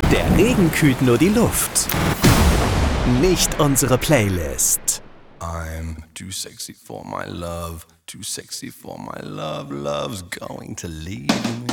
Der Regen kühlt nur die Luft, nicht unsere Playlist. I'm too sexy for my love, too sexy for my love, love's going to leave me.